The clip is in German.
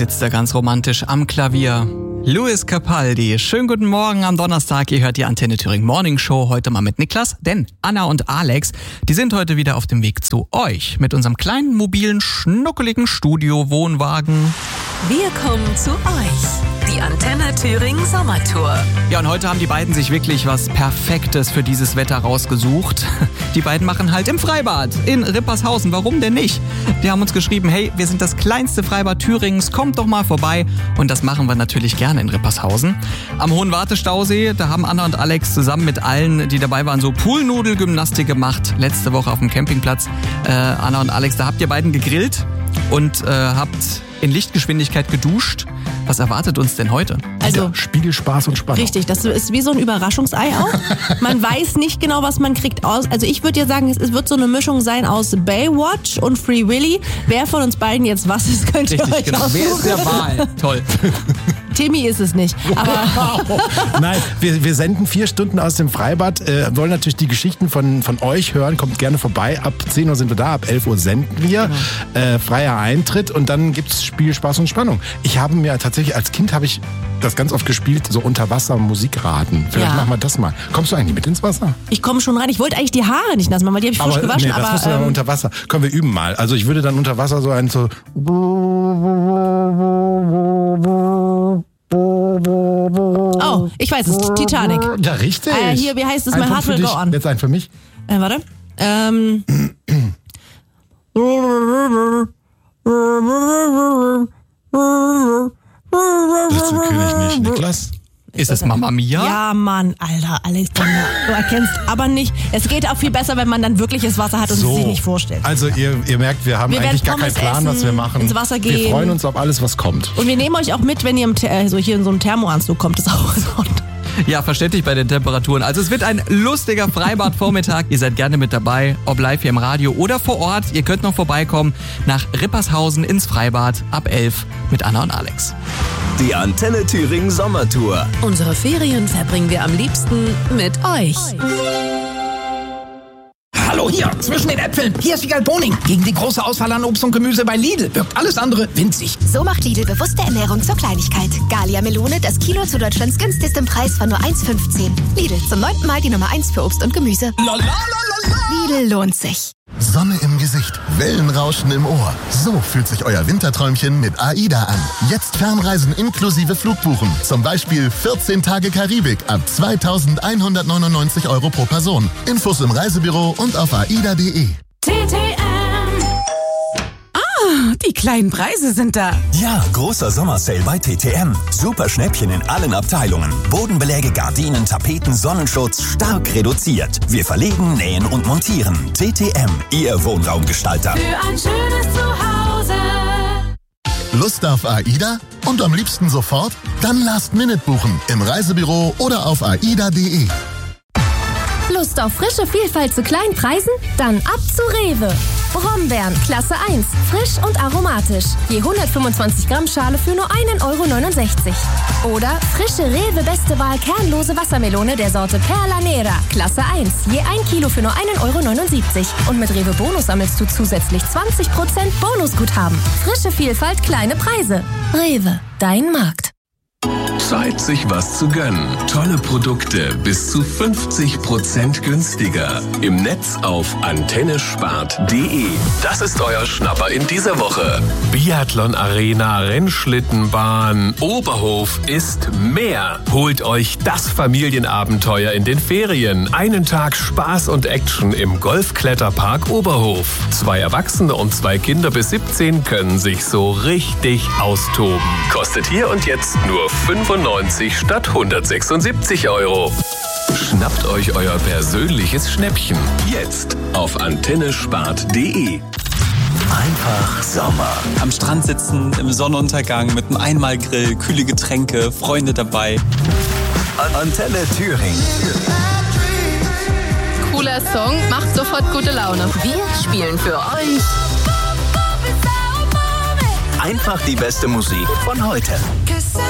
sitzt er ganz romantisch am Klavier. Louis Capaldi, schönen guten Morgen am Donnerstag. Ihr hört die Antenne Thüringen Morning Show heute mal mit Niklas, denn Anna und Alex, die sind heute wieder auf dem Weg zu euch mit unserem kleinen, mobilen, schnuckeligen Studio-Wohnwagen. Wir kommen zu euch, die Antenne Thüringen Sommertour. Ja, und heute haben die beiden sich wirklich was Perfektes für dieses Wetter rausgesucht. Die beiden machen halt im Freibad in Rippershausen. Warum denn nicht? Die haben uns geschrieben, hey, wir sind das kleinste Freibad Thürings, kommt doch mal vorbei. Und das machen wir natürlich gerne in Rippershausen. Am Hohen Wartestausee, da haben Anna und Alex zusammen mit allen, die dabei waren, so Poolnudelgymnastik gemacht. Letzte Woche auf dem Campingplatz. Anna und Alex, da habt ihr beiden gegrillt und habt in Lichtgeschwindigkeit geduscht. Was erwartet uns denn heute? Also Spiegel, Spaß und Spannung. Richtig, das ist wie so ein Überraschungsei auch. Man weiß nicht genau, was man kriegt. Also ich würde ja sagen, es wird so eine Mischung sein aus Baywatch und Free Willy. Wer von uns beiden jetzt was ist, könnt ihr euch aussuchen. Wer ist der Wahl? Toll. Timmy ist es nicht. Aber Nein, wir senden 4 Stunden aus dem Freibad, wollen natürlich die Geschichten von euch hören. Kommt gerne vorbei. Ab 10 Uhr sind wir da, ab 11 Uhr senden wir. Freier Eintritt und dann gibt's Spiel, Spaß und Spannung. Ich habe mir tatsächlich, als Kind habe ich das ganz oft gespielt, so unter Wasser Musikraten. Vielleicht machen wir das mal. Kommst du eigentlich mit ins Wasser? ich komme schon rein. Ich wollte eigentlich die Haare nicht nass machen, weil die habe ich frisch gewaschen. Nee, das musst du dann unter Wasser. Können wir üben mal. Also ich würde dann unter Wasser so so... Oh, ich weiß es. Titanic. Ja, richtig. Hier, wie heißt es? My Heart Will Go On. Jetzt einen für mich. Warte. Das ist der König nicht. Niklas? Ist es Mamma Mia? Ja, Mann, Alter, Alexander, du erkennst aber nicht. Es geht auch viel besser, wenn man dann wirkliches Wasser hat und es sich nicht vorstellt. Also ihr merkt, wir haben eigentlich gar keinen Plan, was wir machen. Ins Wasser gehen. Wir freuen uns auf alles, was kommt. Und wir nehmen euch auch mit, wenn ihr hier in so einem Thermoanzug kommt. Das ist auch in Ordnung. Ja, verständlich bei den Temperaturen. Also es wird ein lustiger Freibadvormittag. Ihr seid gerne mit dabei, ob live hier im Radio oder vor Ort. Ihr könnt noch vorbeikommen nach Rippershausen ins Freibad ab 11 mit Anna und Alex. Die Antenne Thüringen Sommertour. Unsere Ferien verbringen wir am liebsten mit euch. Hallo hier, zwischen den Äpfeln. Hier ist Wiegald Boning. Gegen die große Auswahl an Obst und Gemüse bei Lidl wirkt alles andere winzig. So macht Lidl bewusste Ernährung zur Kleinigkeit. Gallia Melone, das Kilo zu Deutschlands günstigstem Preis von nur 1,15. Lidl, zum 9. Mal die Nummer 1 für Obst und Gemüse. Lidl lohnt sich. Sonne im Gesicht, Wellenrauschen im Ohr. So fühlt sich euer Winterträumchen mit AIDA an. Jetzt Fernreisen inklusive Flugbuchen. Zum Beispiel 14 Tage Karibik ab 2.199 € pro Person. Infos im Reisebüro und auf aida.de. Die kleinen Preise sind da. Ja, großer Sommersale bei TTM. Super Schnäppchen in allen Abteilungen. Bodenbeläge, Gardinen, Tapeten, Sonnenschutz stark reduziert. Wir verlegen, nähen und montieren. TTM, Ihr Wohnraumgestalter. Für ein schönes Zuhause. Lust auf AIDA? Und am liebsten sofort? Dann Last-Minute buchen im Reisebüro oder auf aida.de. Lust auf frische Vielfalt zu kleinen Preisen? Dann ab zu Rewe. Brombeeren, Klasse 1, frisch und aromatisch. Je 125 Gramm Schale für nur 1,69 €. Oder frische Rewe Beste Wahl kernlose Wassermelone der Sorte Perla Nera, Klasse 1, je 1 Kilo für nur 1,79 €. Und mit Rewe Bonus sammelst du zusätzlich 20% Bonusguthaben. Frische Vielfalt, kleine Preise. Rewe, dein Markt. Zeit, sich was zu gönnen. Tolle Produkte bis zu 50% günstiger. Im Netz auf antennespart.de. Das ist euer Schnapper in dieser Woche. Biathlon Arena, Rennschlittenbahn, Oberhof ist mehr. Holt euch das Familienabenteuer in den Ferien. Einen Tag Spaß und Action im Golfkletterpark Oberhof. 2 Erwachsene und 2 Kinder bis 17 können sich so richtig austoben. Kostet hier und jetzt nur 95 statt 176 €. Schnappt euch euer persönliches Schnäppchen. Jetzt auf antennespart.de. Einfach Sommer. Am Strand sitzen, im Sonnenuntergang, mit einem Einmalgrill, kühle Getränke, Freunde dabei. Antenne Thüringen. Cooler Song, macht sofort gute Laune. Wir spielen für euch Einfach die beste Musik von heute.